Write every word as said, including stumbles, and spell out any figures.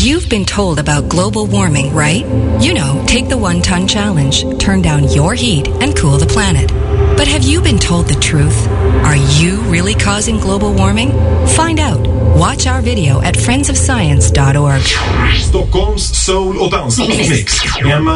You've been told about global warming, right? You know, take the one-ton challenge, turn down your heat, and cool the planet. But have you been told the truth? Are you really causing global warming? Find out. Watch our video at friends of science dot org. Stockholms soul- och dansmix.